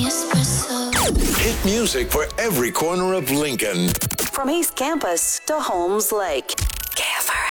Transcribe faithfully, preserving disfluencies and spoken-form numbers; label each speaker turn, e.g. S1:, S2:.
S1: Hit music for every corner of Lincoln.
S2: From East Campus to Holmes Lake. K F R